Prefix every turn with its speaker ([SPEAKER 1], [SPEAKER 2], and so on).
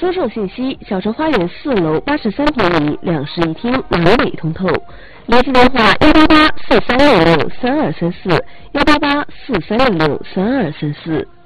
[SPEAKER 1] 销售信息：小城花园4楼83平米，2室1厅，2卫通透。联系电话：18843663234，18843663234。